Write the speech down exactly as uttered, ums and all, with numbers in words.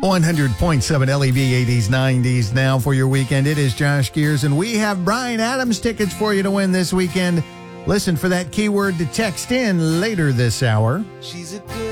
one hundred point seven L E V eighties, nineties now for your weekend. It is Josh Gears, and we have Bryan Adams tickets for you to win this weekend. Listen for that keyword to text in later this hour. She's a good